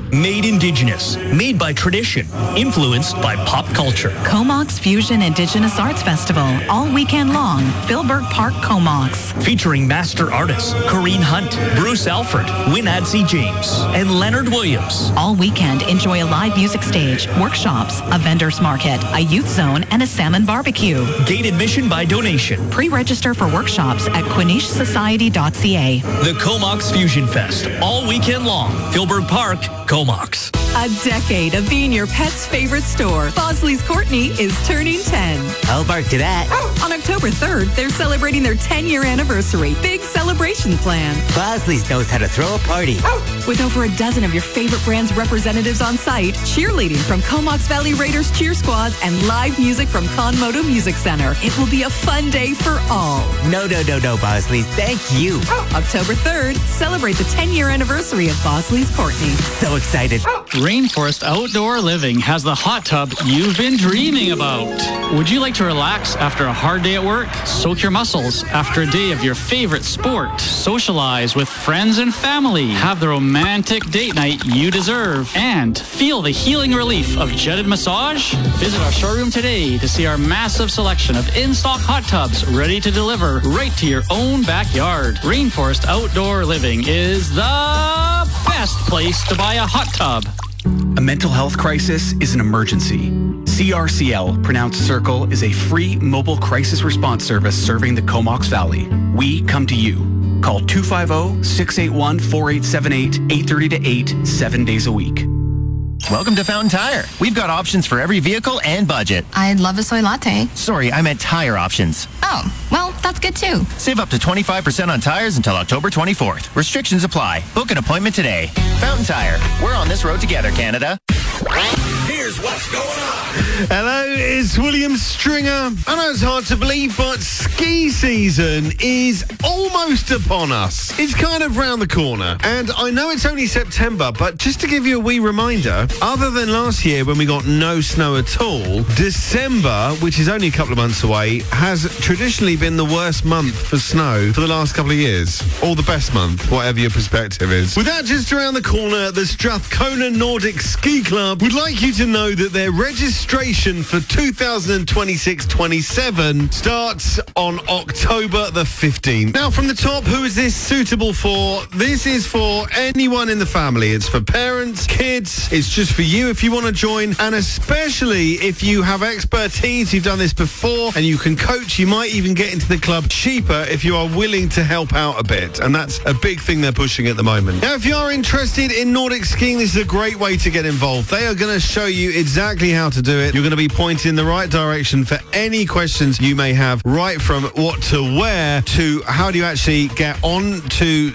Made indigenous, made by tradition, influenced by pop culture. Comox Fusion Indigenous Arts Festival, all weekend long, Philburg Park, Comox. Featuring master artists Corrine Hunt, Bruce Alford, Wynne-Adsey James, and Leonard Williams. All weekend, enjoy a live music stage, workshops, a vendor's market, a youth zone, and a salmon barbecue. Gate admission by donation. Pre-register for workshops at quinishesociety.ca. The Comox Fusion Fest, all weekend long, Philburg Park, Comox. A decade of being your pet's favorite store. Bosley's Courtney is turning 10. I'll bark to that. On October 3rd, they're celebrating their 10-year anniversary. Big celebration plan. Bosley's knows how to throw a party. With over a dozen of your favorite brand's representatives on site, cheerleading from Comox Valley Raiders cheer squads, and live music from Conmodo Music Center. It will be a fun day for all. No, Bosley's. Thank you. October 3rd, celebrate the 10-year anniversary of Bosley's Courtney. So excited. Rainforest Outdoor Living has the hot tub you've been dreaming about. Would you like to relax after a hard day at work? Soak your muscles after a day of your favorite sport. Socialize with friends and family. Have the romantic date night you deserve. And feel the healing relief of jetted massage? Visit our showroom today to see our massive selection of in-stock hot tubs ready to deliver right to your own backyard. Rainforest Outdoor Living is the best place to buy a hot tub. A mental health crisis is an emergency. CRCL, pronounced Circle, is a free mobile crisis response service serving the Comox Valley. We come to you. Call 250-681-4878, 8:30 to 8, 7 days a week. Welcome to Fountain Tire. We've got options for every vehicle and budget. I'd love a soy latte. Sorry, I meant tire options. Oh, well, that's good too. Save up to 25% on tires until October 24th. Restrictions apply. Book an appointment today. Fountain Tire. We're on this road together, Canada. Here's what's going on. Hello, it's William Stringer. I know it's hard to believe, but ski season is almost upon us. It's kind of round the corner. And I know it's only September, but just to give you a wee reminder, other than last year when we got no snow at all, December, which is only a couple of months away, has traditionally been the worst month for snow for the last couple of years. Or the best month, whatever your perspective is. With that just around the corner, the Strathcona Nordic Ski Club would like you to know that their registration for 2026-27 starts on October the 15th. Now, from the top, who is this suitable for? This is for anyone in the family. It's for parents, kids. It's just for you if you want to join. And especially if you have expertise, you've done this before, and you can coach, you might even get into the club cheaper if you are willing to help out a bit. And that's a big thing they're pushing at the moment. Now, if you are interested in Nordic skiing, this is a great way to get involved. They are going to show you exactly how to do it. You're going to be pointed in the right direction for any questions you may have, right from what to wear to how do you actually get on to